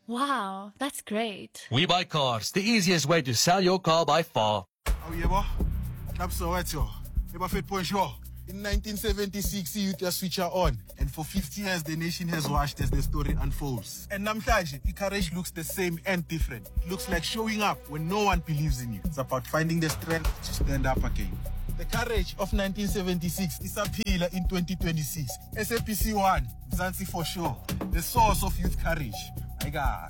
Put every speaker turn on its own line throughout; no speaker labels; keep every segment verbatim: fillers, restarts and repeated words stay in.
Wow, that's great.
We Buy Cars, the easiest way to sell your car by far.
Oh, yeah, boy. Clap so right, yo. You fit point sure. In nineteen seventy-six, youth just switch her on. And for fifty years, the nation has watched as the story unfolds. And namhlanje, iCourage looks the same and different. It looks like showing up when no one believes in you. It's about finding the strength to stand up again. The courage of nineteen seventy-six is a pillar in twenty twenty-six. S A P C one, Mzansi for sure. The source of youth courage. My God.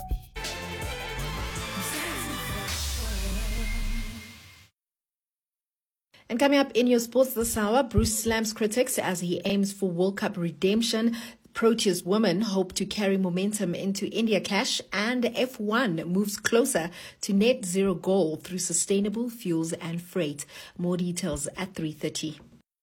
And coming up in your sports this hour, Bruce slams critics as he aims for World Cup redemption. Proteas women hope to carry momentum into India clash, and F one moves closer to net zero goal through sustainable fuels and freight. More details at three thirty.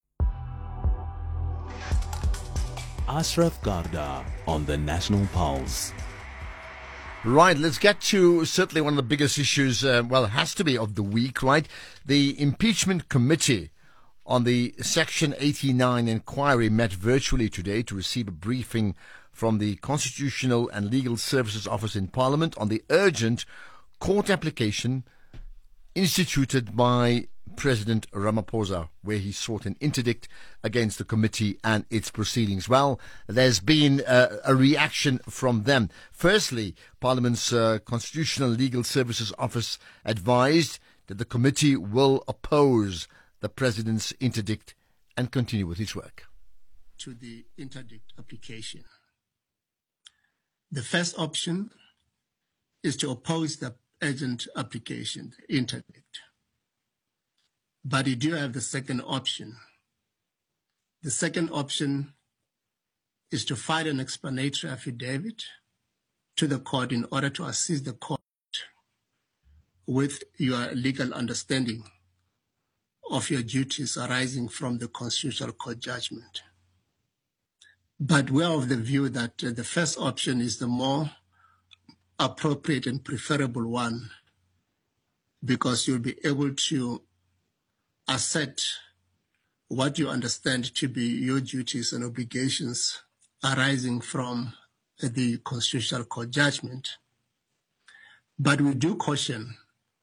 Ashraf Garda on the National Pulse.
Right, let's get to certainly one of the biggest issues, uh, well, it has to be of the week, right? The impeachment committee on the Section eighty-nine inquiry met virtually today to receive a briefing from the Constitutional and Legal Services Office in Parliament on the urgent court application instituted by President Ramaphosa, where he sought an interdict against the committee and its proceedings. Well, there's been uh, a reaction from them. Firstly, Parliament's uh, Constitutional Legal Services Office advised that the committee will oppose the President's interdict and continue with its work.
To the interdict application. The first option is to oppose the urgent application, the interdict. But you do have the second option. The second option is to file an explanatory affidavit to the court in order to assist the court with your legal understanding of your duties arising from the Constitutional Court judgment. But we're of the view that uh, the first option is the more appropriate and preferable one, because you'll be able to assert what you understand to be your duties and obligations arising from the Constitutional Court judgment. But we do caution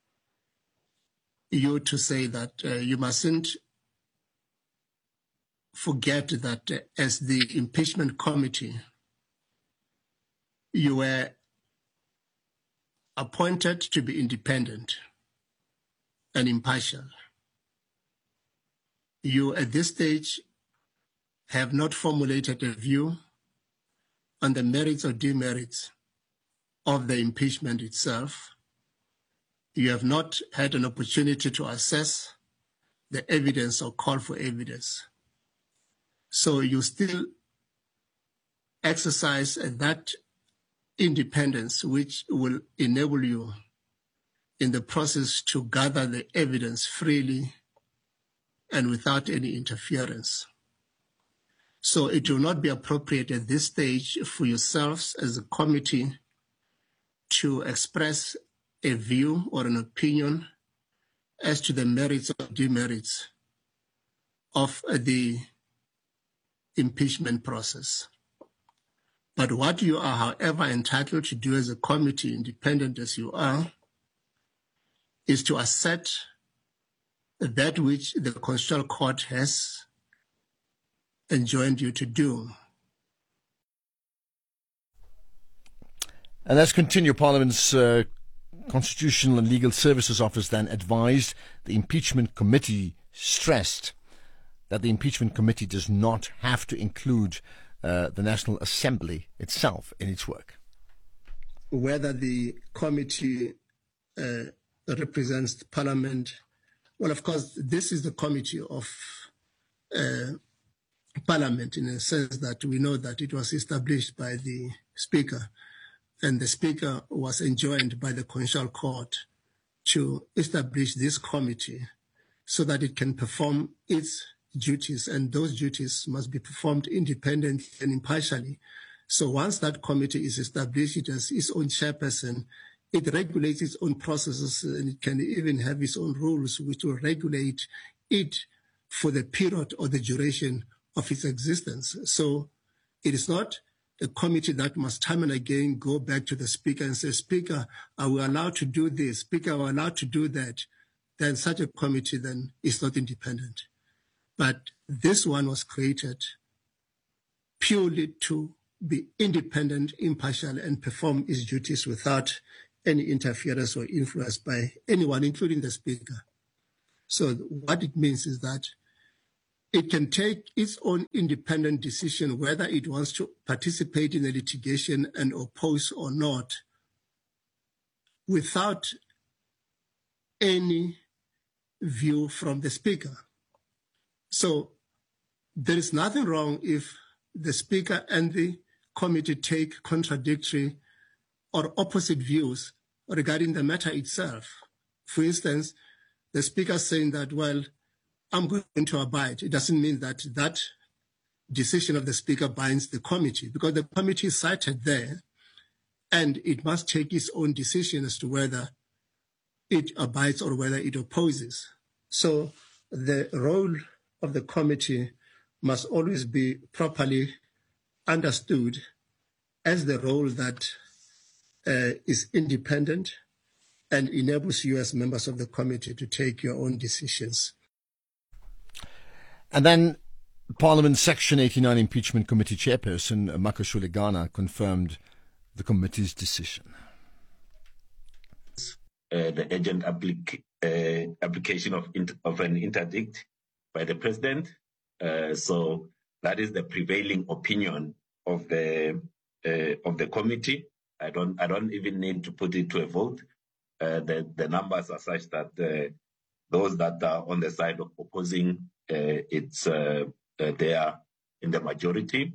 you to say that uh, you mustn't forget that uh, as the impeachment committee, you were appointed to be independent and impartial. You, at this stage, have not formulated a view on the merits or demerits of the impeachment itself. You have not had an opportunity to assess the evidence or call for evidence. So you still exercise that independence which will enable you in the process to gather the evidence freely and without any interference. So it will not be appropriate at this stage for yourselves as a committee to express a view or an opinion as to the merits or demerits of the impeachment process. But what you are, however, entitled to do as a committee, independent as you are, is to assert that which the Constitutional Court has enjoined you to do.
And let's continue. Parliament's uh, Constitutional and Legal Services Office then advised the impeachment committee, stressed that the impeachment committee does not have to include uh, the National Assembly itself in its work.
Whether the committee uh, represents Parliament, well, of course, this is the committee of uh, Parliament in a sense that we know that it was established by the Speaker, and the Speaker was enjoined by the Constitutional Court to establish this committee so that it can perform its duties, and those duties must be performed independently and impartially. So once that committee is established, it has its own chairperson, it regulates its own processes, and it can even have its own rules which will regulate it for the period or the duration of its existence. So it is not a committee that must time and again go back to the Speaker and say, Speaker, are we allowed to do this? Speaker, are we allowed to do that? Then such a committee then is not independent. But this one was created purely to be independent, impartial, and perform its duties without any interference or influence by anyone, including the Speaker. So what it means is that it can take its own independent decision whether it wants to participate in the litigation and oppose or not without any view from the Speaker. So there is nothing wrong if the Speaker and the committee take contradictory or opposite views regarding the matter itself. For instance, the Speaker saying that, well, I'm going to abide. It doesn't mean that that decision of the Speaker binds the committee, because the committee is cited there and it must take its own decision as to whether it abides or whether it opposes. So the role of the committee must always be properly understood as the role that uh, is independent and enables you as members of the committee to take your own decisions.
And then Parliament Section eighty-nine Impeachment Committee Chairperson Makashule Ghana confirmed the committee's decision.
Uh, the urgent applic- uh, application of, inter- of an interdict by the President. Uh, so that is the prevailing opinion of the uh, of the committee. I don't I don't even need to put it to a vote. Uh, the the numbers are such that uh, those that are on the side of opposing uh, it's uh, uh, they are in the majority.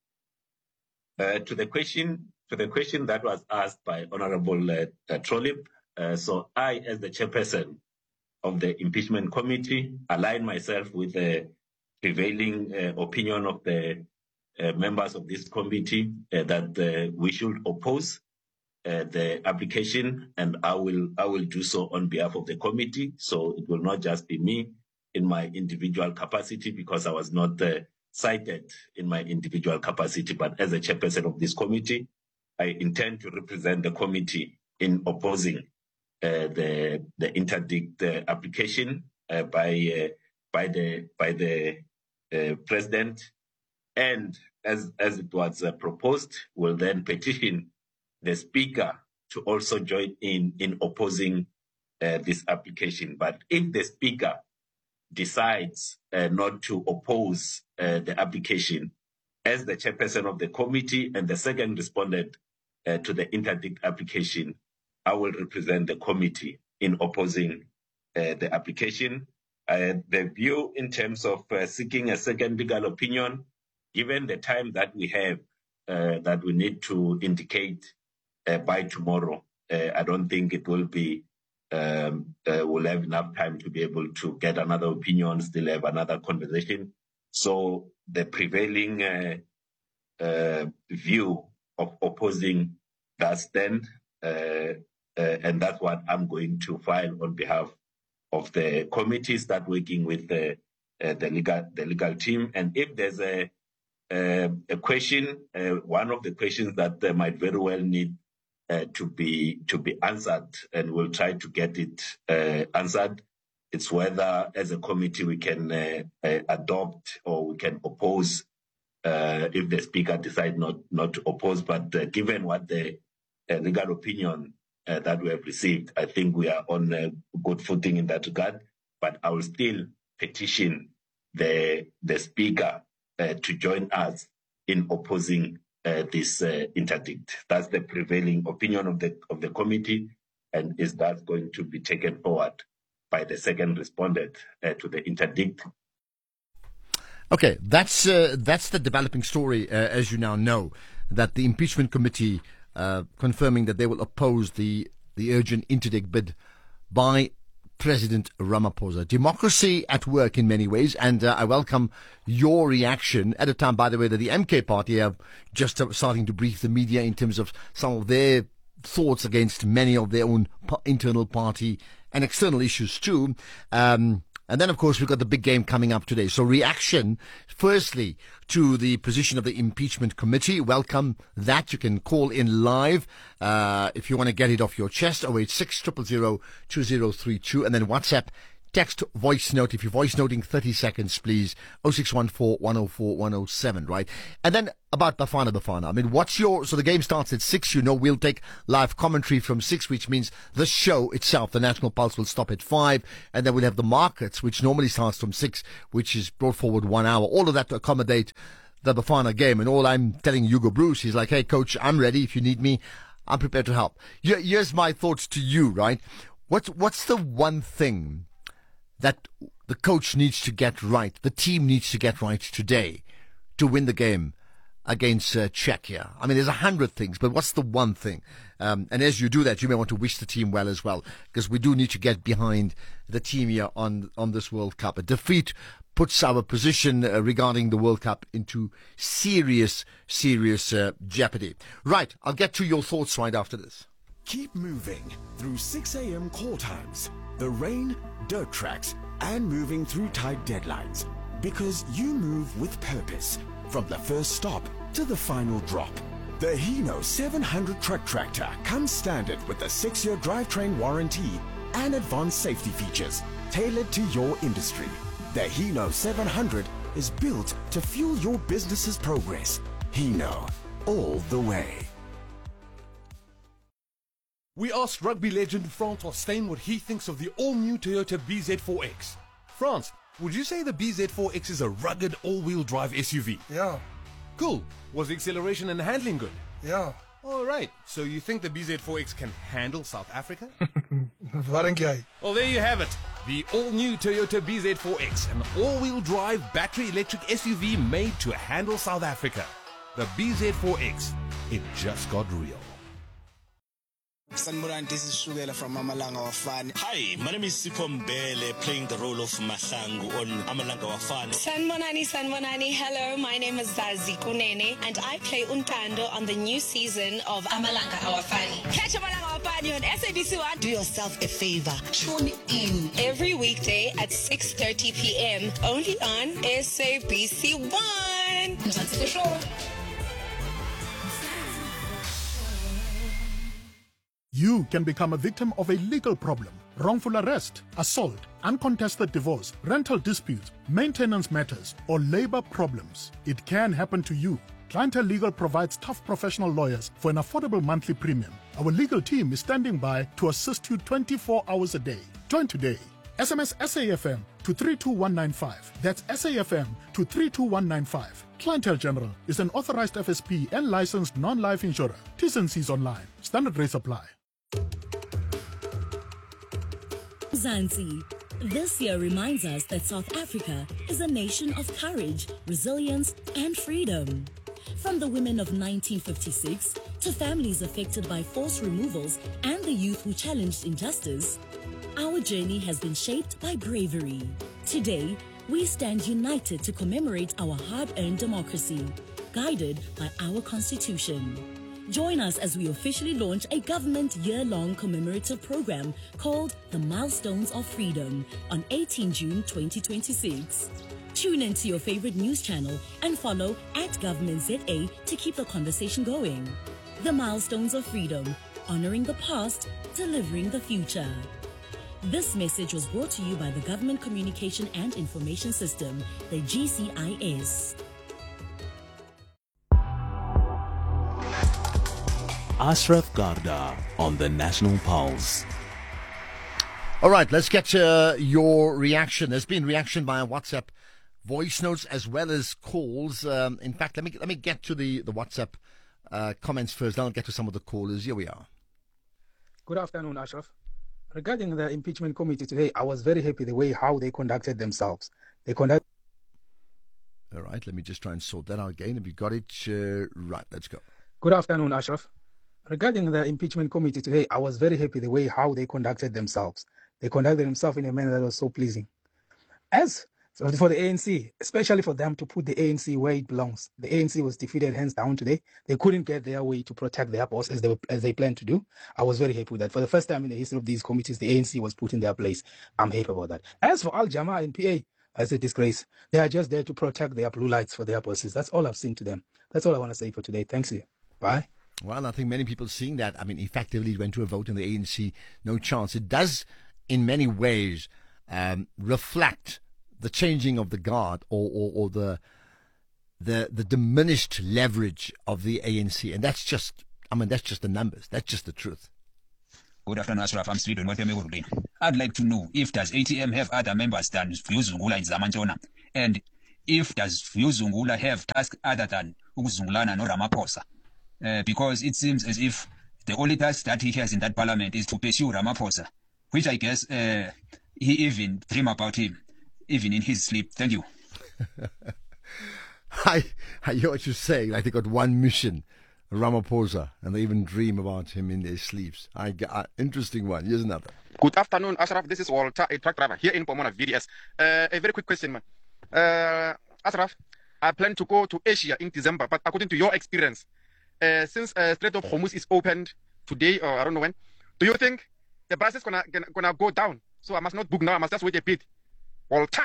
Uh, to the question to the question that was asked by Honourable uh, uh, Trollip. Uh, so I, as the chairperson of the impeachment committee, align myself with the prevailing uh, opinion of the uh, members of this committee uh, that uh, we should oppose uh, the application, and I will I will do so on behalf of the committee. So it will not just be me in my individual capacity, because I was not uh, cited in my individual capacity, but as a chairperson of this committee, I intend to represent the committee in opposing Uh, the the interdict uh, application uh, by uh, by the by the uh, president, and as as it was uh, proposed, will then petition the Speaker to also join in in opposing uh, this application. But if the Speaker decides uh, not to oppose uh, the application, as the chairperson of the committee and the second respondent uh, to the interdict application, I will represent the committee in opposing uh, the application. Uh, the view in terms of uh, seeking a second legal opinion, given the time that we have, uh, that we need to indicate uh, by tomorrow, uh, I don't think it will be, um, uh, we'll have enough time to be able to get another opinion, still have another conversation. So the prevailing uh, uh, view of opposing that stand, uh, Uh, and that's what I'm going to file on behalf of the committee, start working with the uh, the legal the legal team. And if there's a a, a question, uh, one of the questions that uh, might very well need uh, to be to be answered, and we'll try to get it uh, answered, it's whether as a committee we can uh, uh, adopt or we can oppose uh, if the Speaker decides not not to oppose. But uh, given what the uh, legal opinion Uh, that we have received, I think we are on a good footing in that regard. But I will still petition the the Speaker uh, to join us in opposing uh, this uh, interdict. That's the prevailing opinion of the of the committee, and is that going to be taken forward by the second respondent uh, to the interdict.
Okay, that's uh, that's the developing story, uh, as you now know, that the impeachment committee Uh, confirming that they will oppose the, the urgent interdict bid by President Ramaphosa. Democracy at work in many ways, and uh, I welcome your reaction at a time, by the way, that the M K party are just uh, starting to brief the media in terms of some of their thoughts against many of their own internal party and external issues too. Um, And then, of course, we've got the big game coming up today. So reaction, firstly, to the position of the impeachment committee. Welcome that. You can call in live uh, if you want to get it off your chest. oh eight six, zero zero zero, two zero three two. And then WhatsApp, text, voice note. If you're voice noting, thirty seconds, please. oh six one four, one oh four, one oh seven, right? And then about Bafana Bafana. I mean, what's your... So the game starts at six. You know, we'll take live commentary from six, which means the show itself, the National Pulse, will stop at five. And then we'll have the markets, which normally starts from six, which is brought forward one hour. All of that to accommodate the Bafana game. And all I'm telling Hugo Bruce, he's like, hey, coach, I'm ready. If you need me, I'm prepared to help. Here's my thoughts to you, right? What's, what's the one thing that the coach needs to get right, the team needs to get right today to win the game against uh, Czechia? I mean, there's a hundred things, but what's the one thing? Um, and as you do that, you may want to wish the team well as well, because we do need to get behind the team here on, on this World Cup. A defeat puts our position uh, regarding the World Cup into serious, serious uh, jeopardy. Right, I'll get to your thoughts right after this.
Keep moving through six a.m. call times, the rain, dirt tracks, and moving through tight deadlines. Because you move with purpose, from the first stop to the final drop. The Hino seven hundred truck tractor comes standard with a six-year drivetrain warranty and advanced safety features tailored to your industry. The Hino seven hundred is built to fuel your business's progress. Hino, all the way.
We asked rugby legend Francois Steyn what he thinks of the all-new Toyota B Z four X. France, would you say the B Z four X is a rugged all-wheel drive S U V?
Yeah,
Cool. Was the acceleration and handling good?
yeah.
All right. So you think the B Z four X can handle South Africa?
Wat dink jy?
Well, there you have it. The all-new Toyota B Z four X, an all-wheel drive battery electric S U V made to handle South Africa. The B Z four X. It just got real.
Sanmoran, this is Shugela from Amalanga Wafani.
Hi, my name is Sipho Mbele, playing the role of Mahlangu on Amalanga Wafani.
Sanmonani, Sanmonani, hello, my name is Zazi Kunene, and I play Untando on the new season of Amalanga Wafani. Catch Amalanga Wafani on S A B C one.
Do yourself a favor, tune in
every weekday at six thirty p.m. only on S A B C one. That's the show.
You can become a victim of a legal problem: wrongful arrest, assault, uncontested divorce, rental disputes, maintenance matters, or labor problems. It can happen to you. Clientele Legal provides tough professional lawyers for an affordable monthly premium. Our legal team is standing by to assist you twenty-four hours a day. Join today. S M S S A F M to three two one nine five. That's S A F M to three two one nine five. Clientele General is an authorized F S P and licensed non-life insurer. T's and C's online. Standard rates apply.
Zanzi. This year reminds us that South Africa is a nation of courage, resilience, and freedom. From the women of nineteen fifty-six to families affected by forced removals and the youth who challenged injustice, our journey has been shaped by bravery. Today, we stand united to commemorate our hard-earned democracy, guided by our Constitution. Join us as we officially launch a government year-long commemorative program called The Milestones of Freedom on eighteenth June twenty twenty-six. Tune into your favorite news channel and follow at Government Z A to keep the conversation going. The Milestones of Freedom, honoring the past, delivering the future. This message was brought to you by the Government Communication and Information System, the G C I S.
Ashraf Garda on the National Pulse.
All right, let's get to uh, your reaction. There's been reaction via WhatsApp, voice notes, as well as calls. Um, in fact, let me let me get to the, the WhatsApp uh, comments first. Then I'll get to some of the callers. Here we are.
Good afternoon, Ashraf. Regarding the impeachment committee today, I was very happy the way how they conducted themselves. They conduct.
All right, let me just try and sort that out again. Have you got it? Uh, right, let's go.
Good afternoon, Ashraf. Regarding the impeachment committee today, I was very happy the way how they conducted themselves. They conducted themselves in a manner that was so pleasing. As So for the A N C, especially for them to put the A N C where it belongs. The A N C was defeated hands down today. They couldn't get their way to protect their boss as they as they planned to do. I was very happy with that. For the first time in the history of these committees, the A N C was put in their place. I'm happy about that. As for Al Jama and P A, as a disgrace, they are just there to protect their blue lights for their bosses. That's all I've seen to them. That's all I want to say for today. Thanks you. Bye.
Well, I think many people seeing that, I mean, effectively went to a vote in the A N C, no chance. It does, in many ways, um, reflect the changing of the guard or, or, or the, the the diminished leverage of the A N C. And that's just, I mean, that's just the numbers. That's just the truth.
Good afternoon, Ashraf. I'm Street on I'd like to know if does A T M have other members than Zungula in Zamantona? And if does Zungula have tasks other than Uzungulana or Ramaphosa? Uh, because it seems as if the only task that he has in that parliament is to pursue Ramaphosa, which I guess uh, he even dream about him, even in his sleep. Thank you.
I, I hear what you're saying. Like they got one mission, Ramaphosa, and they even dream about him in their sleeps. I, uh, interesting one. Here's another.
Good afternoon, Ashraf. This is Walter, a truck driver here in Pomona, V D S. Uh, a very quick question, man. Uh, Ashraf, I plan to go to Asia in December, but according to your experience, uh, since uh, Strait of Hormuz is opened today, or I don't know when, do you think the price is gonna gonna, gonna go down? So I must not book now. I must just wait a bit. Walter.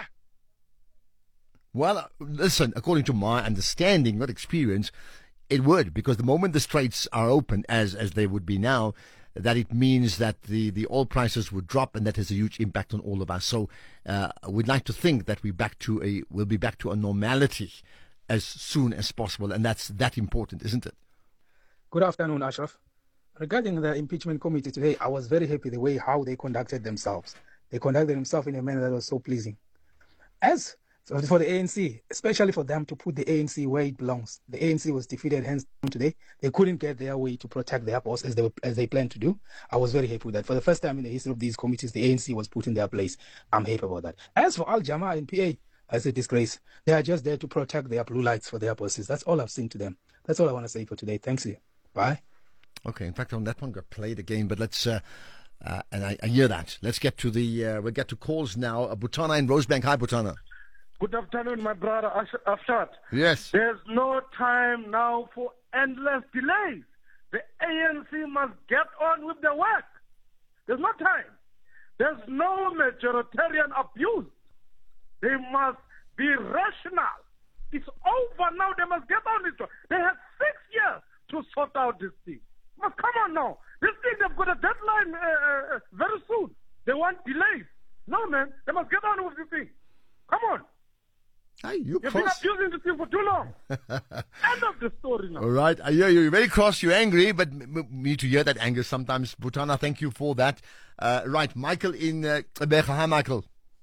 Well, uh, listen, according to my understanding, not experience, it would, because the moment the straits are open, as as they would be now, that it means that the, the oil prices would drop, and that has a huge impact on all of us. So uh, we'd like to think that we back to a we'll be back to a normality as soon as possible, and that's that important, isn't it?
Good afternoon, Ashraf. Regarding the impeachment committee today, I was very happy the way how they conducted themselves. They conducted themselves in a manner that was so pleasing. As for the A N C, especially for them to put the A N C where it belongs. The A N C was defeated hands down today. They couldn't get their way to protect their boss as they were, as they planned to do. I was very happy with that. For the first time in the history of these committees, the A N C was put in their place. I'm happy about that. As for Al Jama and P A, as a disgrace, they are just there to protect their blue lights for their bosses. That's all I've seen to them. That's all I want to say for today. Thanks you. Bye.
Okay. In fact, on that one got played again, but let's. Uh, uh, and I, I hear that. Let's get to the. Uh, we'll get to calls now. Uh, Butana in Rosebank. Hi, Butana.
Good afternoon, my brother Afshat.
Yes.
There's no time now for endless delays. The A N C must get on with the work. There's no time. There's no majoritarian abuse. They must be rational. It's over now. They must get on with it. They have six years to sort out this thing. But come on now. This thing, they've got a deadline uh, uh, very soon. They want delays. No, man. They must get on with this thing. Come on.
Hey, you
You've
cross.
been abusing this thing for too long. End of the story now.
All right. I hear you. You're very cross. You're angry, but m- m- me to hear that anger sometimes. Butana, thank you for that. Uh, right. Michael in uh, Becha. Hi, Michael.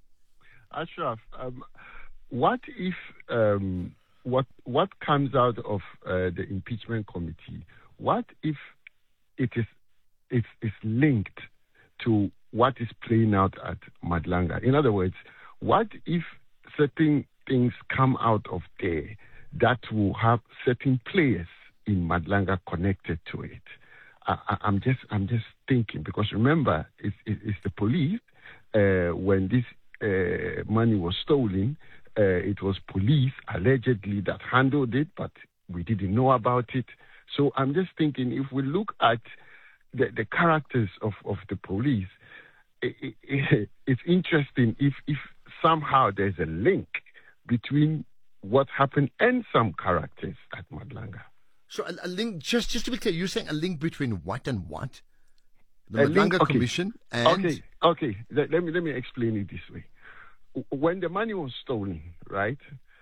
Ashraf, um, what if um, what what comes out of uh, the impeachment committee? What if it is it's, it's linked to what is playing out at Madlanga? In other words, what if certain things come out of there that will have certain players in Madlanga connected to it? I, I, I'm just I'm just thinking, because remember, it's, it's the police. Uh, when this uh, money was stolen, uh, it was police allegedly that handled it, but we didn't know about it. So I'm just thinking, if we look at the, the characters of, of the police, it, it, it, it's interesting if, if somehow there's a link between what happened and some characters at Madlanga.
So a, a link, just just to be clear, you're saying a link between what and what? The
A
Madlanga
link- okay.
Commission and...
Okay, okay. Let, let me let me explain it this way. When the money was stolen, right?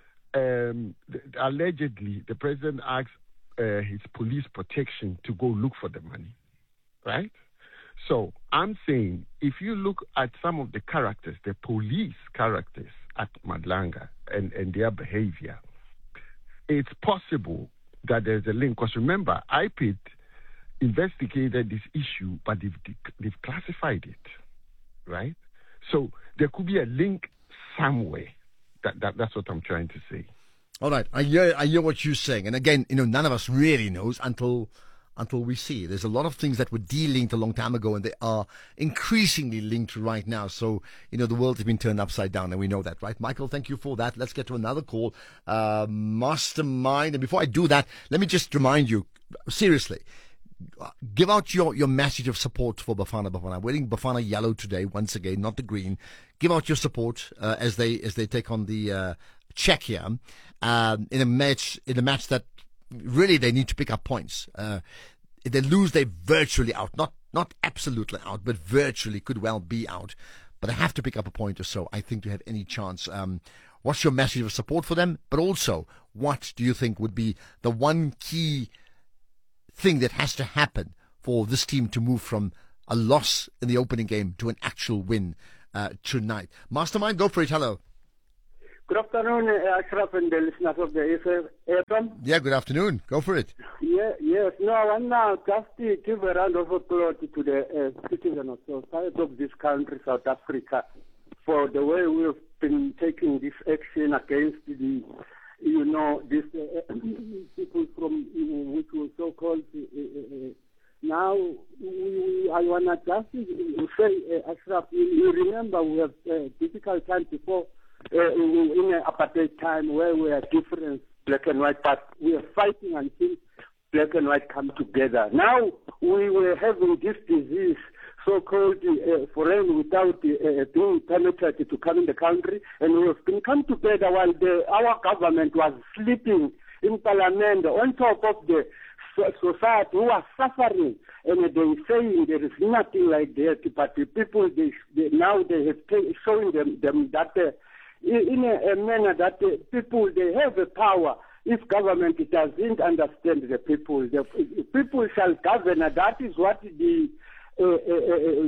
Um, the, allegedly, the president asked uh, his police protection to go look for the money, right? So I'm saying, if you look at some of the characters, the police characters at Madlanga and, and their behavior, it's possible that there's a link. Because remember, I P I D investigated this issue, but they've, they've classified it, right? So there could be a link somewhere. That, that That's what I'm trying to say.
All right, I hear, I hear what you're saying. And again, you know, none of us really knows until until we see. There's a lot of things that were de-linked a long time ago, and they are increasingly linked right now. So, you know, the world has been turned upside down, and we know that, right? Michael, thank you for that. Let's get to another call. Uh, Mastermind. And before I do that, let me just remind you, seriously, give out your, your message of support for Bafana Bafana. We're wearing Bafana yellow today, once again, not the green. Give out your support uh, as they as they take on the uh, Czechia um, in a match in a match that really they need to pick up points. Uh, if they lose, they're virtually out. Not not absolutely out, but virtually could well be out. But they have to pick up a point or so, I think, to have any chance. Um, what's your message of support for them? But also, what do you think would be the one key thing that has to happen for this team to move from a loss in the opening game to an actual win uh, tonight? Mastermind, go for it. Hello.
Good afternoon, uh, Ashraf and the listeners of the F M.
Yeah, good afternoon. Go for it.
Yeah, yes. No, I want now just to give a round of applause to the uh, citizens of society of this country, South Africa, for the way we've been taking this action against the, you know, these uh, people from uh, which were so-called. Uh, uh, now, we, I want to just say, uh, Ashraf, you, you remember we have uh, difficult times before. Uh, in, in an apartheid time where we are different, black and white, but we are fighting until black and white come together. Now we were having this disease, so-called uh, foreign, without uh, being permitted to come in the country, and we have been come together while the, our government was sleeping in parliament on top of the society who are suffering, and they saying there is nothing like that, but the people, they, they, now they have t- showing them, them that uh, in a, a manner that the people, they have a power. If government doesn't understand the people, the people shall govern. That is what the uh, uh, uh,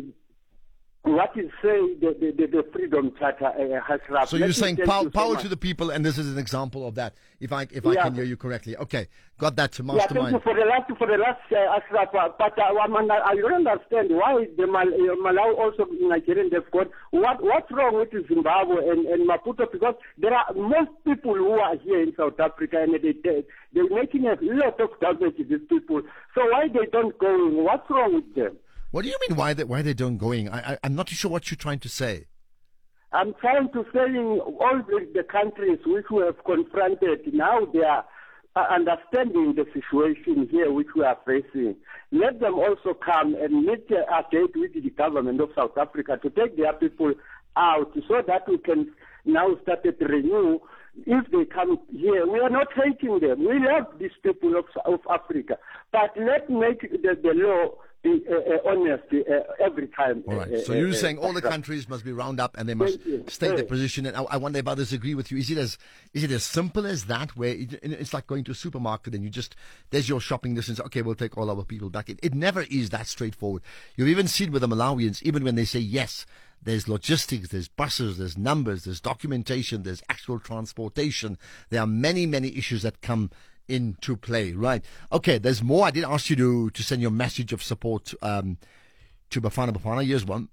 what is say the, the, the Freedom Charter uh, has wrapped.
So
Let
you're saying pow-
you
power
so
to the people, and this is an example of that. If I if I
Yeah.
can hear you correctly, okay, got that to
Yeah, thank
Mastermind.
you for the last for the last uh, Ashraf, uh, but uh, I, mean, I don't understand why the Mal- uh, Malawi also in Nigerian they've got what what's wrong with Zimbabwe and, and Maputo, because there are most people who are here in South Africa and they they they're making a lot of damage to these people. So why they don't go? What's wrong with them?
What do you mean? Why they why they don't going? I, I I'm not too sure what you're trying to say.
I'm trying to say in all the, the countries which we have confronted, now they are uh, understanding the situation here which we are facing. Let them also come and meet uh, a date with the government of South Africa to take their people out so that we can now start to renew. If they come here, we are not hating them. We love these people of, of Africa. But let's make the, the law be uh, uh, honest uh, every time.
All right.
Uh,
So
uh,
you're
uh,
saying all the
Ashraf.
countries must be round up and they must
Thank you.
state their
Hey.
position. And I, I wonder if others agree with you. Is it as is it as simple as that? Where it, it's like going to a supermarket and you just there's your shopping list and say, okay, we'll take all our people back. It, it never is that straightforward. You've even seen with the Malawians, even when they say yes, there's logistics, there's buses, there's numbers, there's documentation, there's actual transportation. There are many, many issues that come into play, right? Okay, there's more. I did ask you to, to send your message of support um, to Bafana Bafana. Here's one.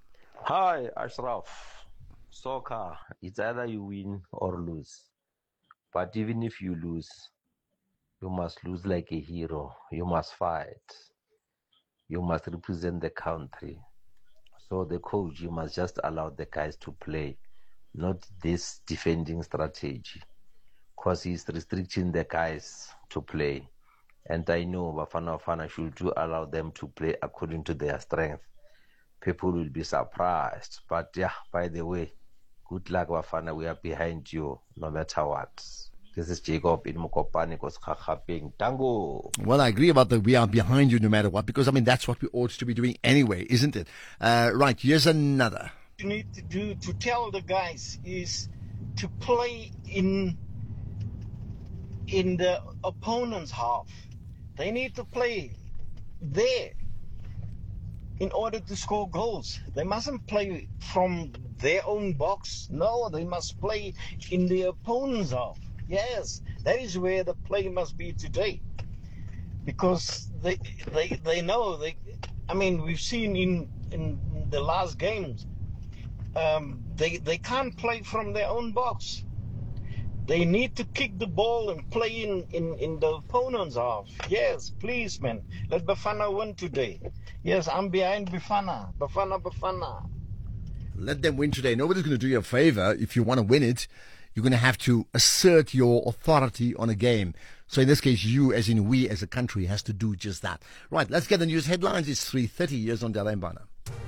Hi, Ashraf. Soccer, it's either you win or lose. But even if you lose, you must lose like a hero. You must fight. You must represent the country. So the coach, you must just allow the guys to play, not this defending strategy, because he's restricting the guys to play. And I know Bafana Bafana should do allow them to play according to their strength. People will be surprised. But yeah, by the way, good luck, Bafana. We are behind you no matter what. This is Jacob in Mokopane, Koskakaping. Tango.
Well, I agree about that. We are behind you no matter what, because, I mean, that's what we ought to be doing anyway, isn't it? Uh, right, here's another.
You need to do to tell the guys is to play in in the opponent's half. They need to play there in order to score goals. They mustn't play from their own box. No, they must play in the opponent's half. Yes, that is where the play must be today, because they they they know they. I mean, we've seen in in the last games, um, they they can't play from their own box. They need to kick the ball and play in, in, in the opponent's half. Yes, please, man. Let Bafana win today. Yes, I'm behind Bafana. Bafana, Bafana.
Let them win today. Nobody's going to do you a favor. If you want to win it, you're going to have to assert your authority on a game. So in this case, you, as in we as a country, has to do just that. Right, let's get the news headlines. It's three thirty years on Dela Mbana.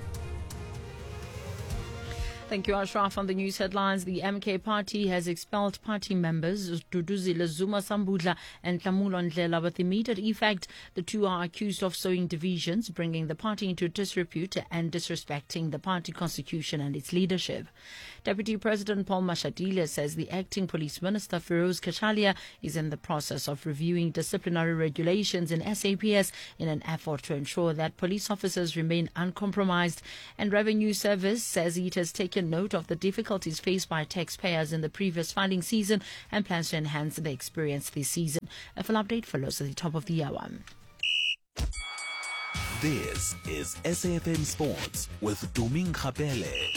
Thank you, Ashraf. On the news headlines, the M K party has expelled party members Duduzile Zuma Sambudla and Tlamulo Ndlela with immediate effect. The two are accused of sowing divisions, bringing the party into disrepute and disrespecting the party constitution and its leadership. Deputy President Paul Mashatile says the acting police minister Feroz Kashalia is in the process of reviewing disciplinary regulations in S A P S in an effort to ensure that police officers remain uncompromised. And Revenue Service says it has taken note of the difficulties faced by taxpayers in the previous filing season and plans to enhance the experience this season. A full update follows at the top of the hour.
This is S A F M Sports with Tuming Khapele.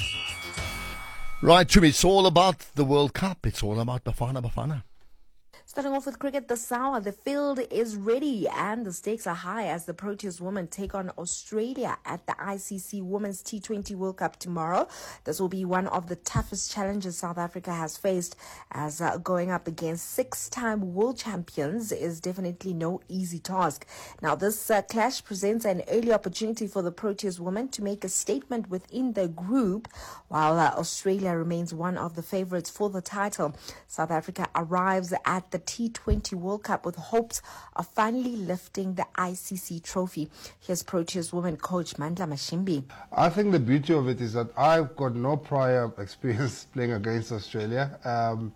Right, Tumi, it's all about the World Cup. It's all about Bafana Bafana.
Starting off with cricket this hour, the field is ready and the stakes are high as the Proteas women take on Australia at the I C C Women's T twenty World Cup tomorrow. This will be one of the toughest challenges South Africa has faced, as uh, going up against six-time world champions is definitely no easy task. Now, this uh, clash presents an early opportunity for the Proteas women to make a statement within the group, while uh, Australia remains one of the favourites for the title. South Africa arrives at the T twenty World Cup with hopes of finally lifting the I C C trophy. Here's Proteas women coach Mandla Mashimbi.
I think the beauty of it is that I've got no prior experience playing against Australia. Um,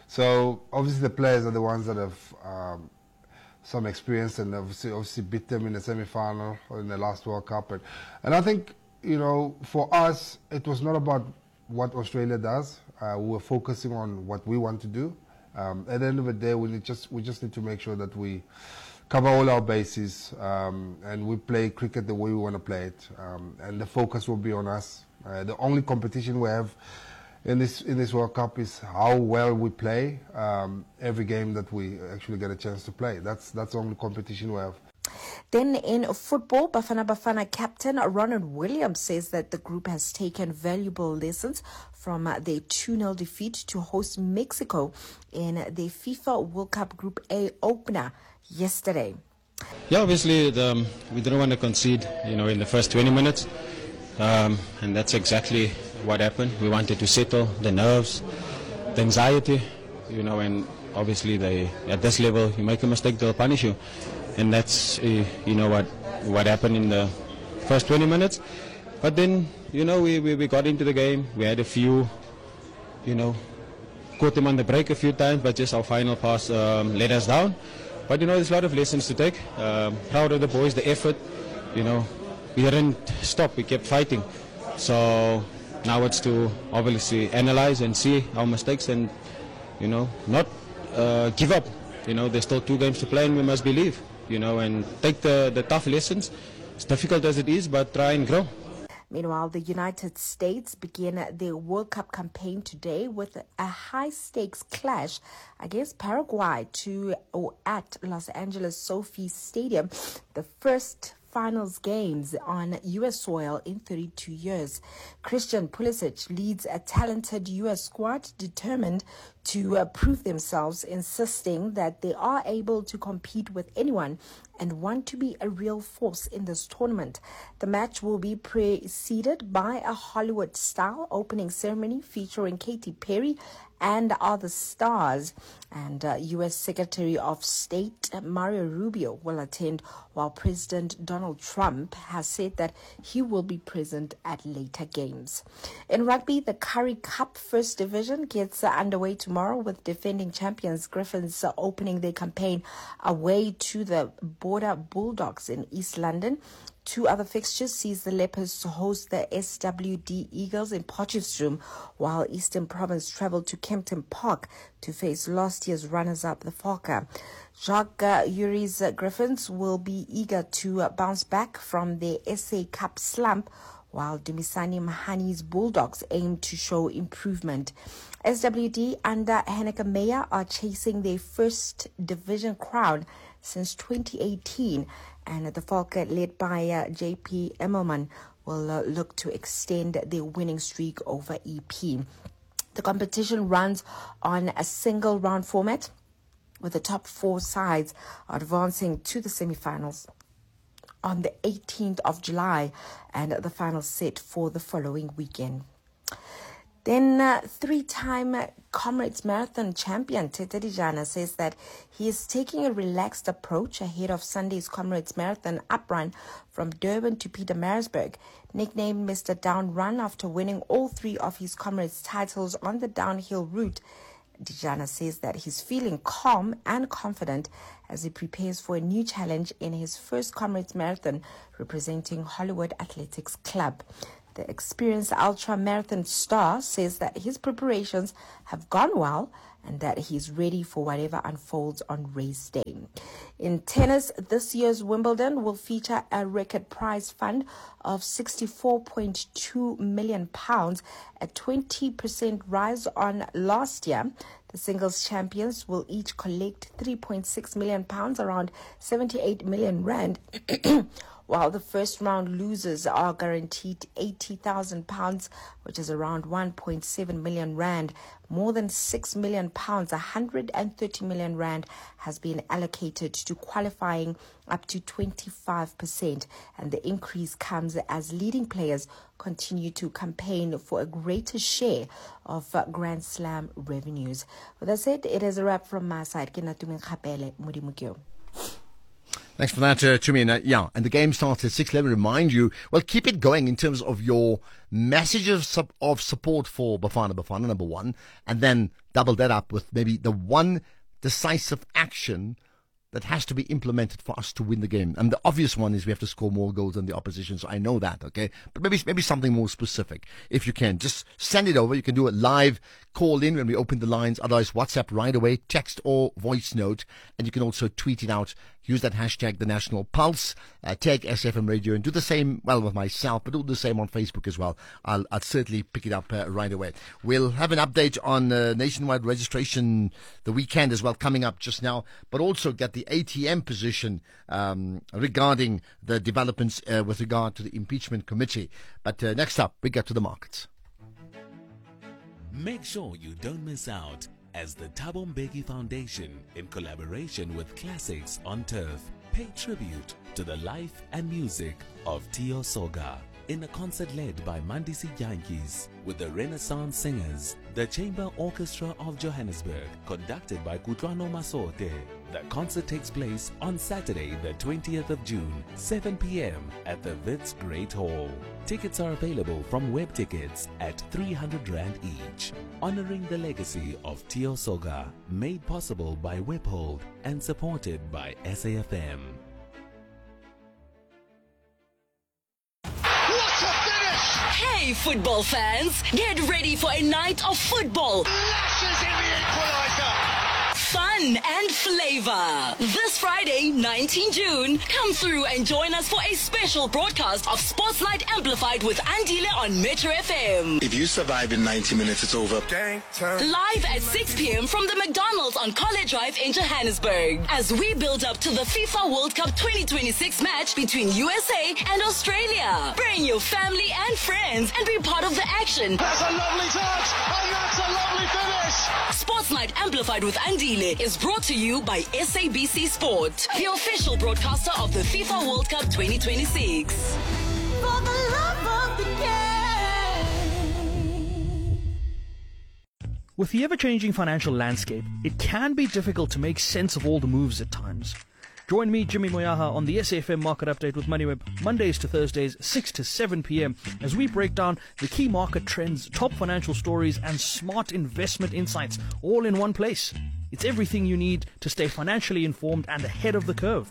so obviously the players are the ones that have um, some experience and obviously, obviously beat them in the semi-final or in the last World Cup. And, and I think, you know, for us, it was not about what Australia does. Uh, we were focusing on what we want to do. Um, at the end of the day, we need just we just need to make sure that we cover all our bases um, and we play cricket the way we want to play it. Um, and the focus will be on us. Uh, the only competition we have in this in this World Cup is how well we play um, every game that we actually get a chance to play. That's that's the only competition we have.
Then in football, Bafana Bafana captain Ronald Williams says that the group has taken valuable lessons from their two nil defeat to host Mexico in the FIFA World Cup Group A opener yesterday.
Yeah, obviously the, um, we didn't want to concede, you know, in the first twenty minutes, um, and that's exactly what happened. We wanted to settle the nerves, the anxiety, you know, and obviously they at this level, you make a mistake, they'll punish you. And that's, uh, you know, what what happened in the first twenty minutes. But then, you know, we, we, we got into the game. We had a few, you know, caught them on the break a few times, but just our final pass um, let us down. But, you know, there's a lot of lessons to take. Um, proud of the boys, the effort. You know, we didn't stop. We kept fighting. So now it's to obviously analyze and see our mistakes and, you know, not uh, give up. You know, there's still two games to play and we must believe. You know, and take the, the tough lessons, as difficult as it is, but try and grow.
Meanwhile, the United States begin their World Cup campaign today with a high-stakes clash against Paraguay to or at Los Angeles SoFi Stadium, the first finals games on U S soil in thirty-two years. Christian Pulisic leads a talented U S squad determined to uh, prove themselves, insisting that they are able to compete with anyone and want to be a real force in this tournament. The match will be preceded by a Hollywood-style opening ceremony featuring Katy Perry and other stars. And uh, U S Secretary of State Mario Rubio will attend, while President Donald Trump has said that he will be present at later games. In rugby, the Currie Cup First Division gets uh, underway tomorrow with defending champions Griffins uh, opening their campaign away to the Border Bulldogs in East London. Two other fixtures sees the Leopards host the S W D Eagles in Potchefstroom, while Eastern Province travel to Kempton Park to face last year's runners-up, the Falca. Jacques uh, Uri's uh, Griffins will be eager to uh, bounce back from their S A Cup slump, while Dumisani Mahani's Bulldogs aim to show improvement. S W D under Henneke Meyer are chasing their first division crown since twenty eighteen, and the Falke, led by uh, J P Emmelman, will uh, look to extend their winning streak over E P. The competition runs on a single round format, with the top four sides advancing to the semi-finals on the eighteenth of July, and the final set for the following weekend. Then uh, three-time Comrades Marathon champion Tete Dijana says that he is taking a relaxed approach ahead of Sunday's Comrades Marathon uprun from Durban to Pietermaritzburg. Nicknamed Mister Down Run after winning all three of his Comrades titles on the downhill route, Dijana says that he's feeling calm and confident as he prepares for a new challenge in his first Comrades Marathon representing Hollywood Athletics Club. The experienced ultra-marathon star says that his preparations have gone well and that he's ready for whatever unfolds on race day. In tennis, this year's Wimbledon will feature a record prize fund of sixty-four point two million pounds, a twenty percent rise on last year. The singles champions will each collect three point six million pounds, around seventy-eight million rand, while the first round losers are guaranteed eighty thousand pounds, which is around one point seven million rand. More than six million pounds, one hundred thirty million rand, has been allocated to qualifying up to twenty-five percent, and the increase comes as leading players continue to campaign for a greater share of uh, Grand Slam revenues. With that said, it is a wrap from my side. Ke nna Tumi Nkgapele, Modimo.
Thanks for that, uh, Tumi. Uh, yeah, and the game starts at six. Let me remind you, well, keep it going in terms of your messages of, of support for Bafana Bafana, number one, and then double that up with maybe the one decisive action that has to be implemented for us to win the game. And the obvious one is we have to score more goals than the opposition, so I know that, okay? But maybe maybe something more specific, if you can. Just send it over. You can do it live, call in when we open the lines, otherwise WhatsApp right away, text or voice note, and you can also tweet it out. Use that hashtag, The National Pulse, uh, tag S F M Radio, and do the same, well, with myself, but do the same on Facebook as well. I'll, I'll certainly pick it up uh, right away. We'll have an update on uh, nationwide registration the weekend as well, coming up just now, but also get the A T M position um, regarding the developments uh, with regard to the impeachment committee. But uh, next up, we get to the markets.
Make sure you don't miss out as the Thabo Mbeki Foundation, in collaboration with Classics on Turf, pay tribute to the life and music of Tio Soga in a concert led by Mandisi Yankees with the Renaissance Singers, the Chamber Orchestra of Johannesburg, conducted by Kutlwano Masote. The concert takes place on Saturday, the twentieth of June, seven p.m. at the Wits Great Hall. Tickets are available from web tickets at three hundred rand each. Honoring the legacy of Tio Soga, made possible by Webhold and supported by S A F M.
Hey, football fans, get ready for a night of football.
Lashes in the equalizer.
Fun and flavor. This Friday, nineteenth of June, come through and join us for a special broadcast of Sports Night Amplified with Andile on Metro F M.
If you survive in ninety minutes, it's over.
Live at six p.m. from the McDonald's on College Drive in Johannesburg, as we build up to the FIFA World Cup twenty twenty-six match between U S A and Australia. Bring your family and friends and be part of the action.
That's a lovely touch, and that's a lovely finish.
Sports Night Amplified with Andile is brought to you by S A B C Sport, the official broadcaster of the FIFA World Cup twenty twenty-six.
For the love of the game.
With the ever-changing financial landscape, it can be difficult to make sense of all the moves at times. Join me, Jimmy Moyaha, on the S A F M Market Update with MoneyWeb, Mondays to Thursdays, six to seven p.m, as we break down the key market trends, top financial stories, and smart investment insights, all in one place. It's everything you need to stay financially informed and ahead of the curve.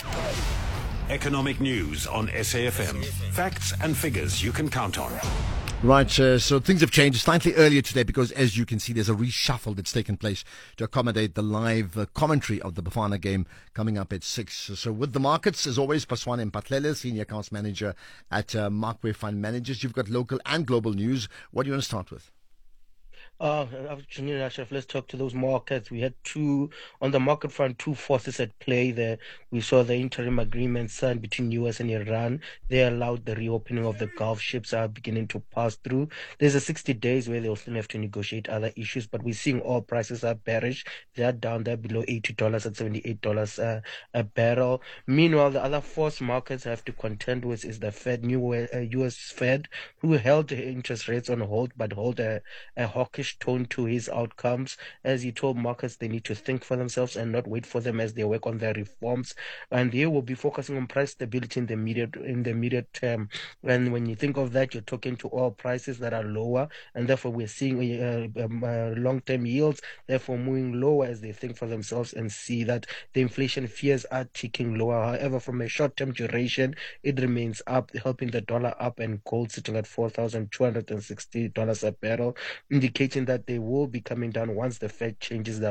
Economic news on S A F M. Facts and figures you can count on.
Right, uh, so things have changed slightly earlier today because, as you can see, there's a reshuffle that's taken place to accommodate the live uh, commentary of the Bafana game coming up at six. So with the markets, as always, Paswane Mpatlele, Senior Accounts Manager at uh, Markway Fund Managers. You've got local and global news. What do you want to start with?
Uh, Ashraf, let's talk to those markets. We had two, on the market front, two forces at play there. We saw the interim agreement signed between U S and Iran. They allowed the reopening of the Gulf. Ships are beginning to pass through. There's a sixty days where they'll still have to negotiate other issues, but we're seeing oil prices are bearish. They're down there below eighty dollars at seventy-eight dollars uh, a barrel. Meanwhile, the other force markets have to contend with is the Fed, new uh, U S Fed, who held interest rates on hold, but hold a, a hawkish tone to his outcomes, as he told markets they need to think for themselves and not wait for them as they work on their reforms. And they will be focusing on price stability in the immediate in the immediate term. And when you think of that, you're talking to oil prices that are lower, and therefore we're seeing uh, um, uh, long-term yields therefore moving lower as they think for themselves and see that the inflation fears are ticking lower. However, from a short-term duration, it remains up, helping the dollar up, and gold sitting at four thousand two hundred sixty dollars a barrel, indicating that they will be coming down once the Fed changes their